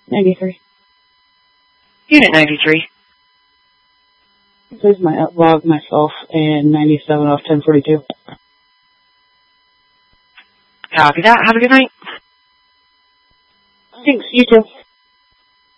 93. Unit 93. This is my log myself and 97 off 1042. Copy that. Have a good night. Thanks, you too.